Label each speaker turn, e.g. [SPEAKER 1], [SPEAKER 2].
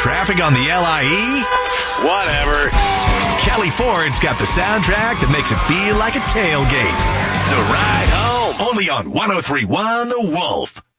[SPEAKER 1] Traffic on the LIE? Whatever. Kelly Ford's got the soundtrack that makes it feel like a tailgate. The Ride Home, only on 103.1 The Wolf.